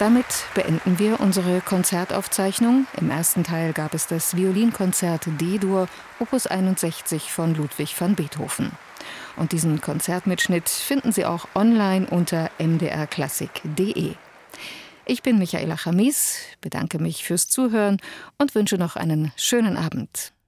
Damit beenden wir unsere Konzertaufzeichnung. Im ersten Teil gab es das Violinkonzert D-Dur, Opus 61 von Ludwig van Beethoven. Und diesen Konzertmitschnitt finden Sie auch online unter mdrklassik.de. Ich bin Michaela Chamis, bedanke mich fürs Zuhören und wünsche noch einen schönen Abend.